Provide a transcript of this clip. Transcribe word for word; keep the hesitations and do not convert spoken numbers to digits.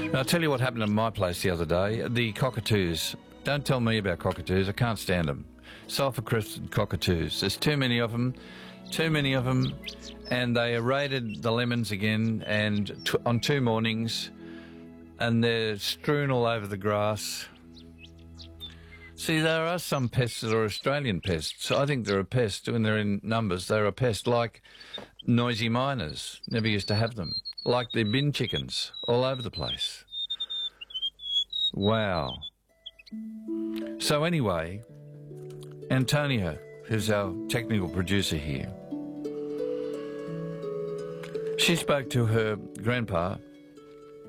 I'll tell you what happened in my place the other day. The cockatoos. Don't tell me about cockatoos. I can't stand them. Sulphur-crested cockatoos. There's too many of them. Too many of them. And they raided the lemons again and t on two mornings. And they're strewn all over the grass. See, there are some pests that are Australian pests. I think they're a pest. When they're in numbers, they're a pest, like noisy miners. Never used to have them. Like the bin chickens, all over the place. Wow. So anyway, Antonia, who's our technical producer here, she spoke to her grandpa,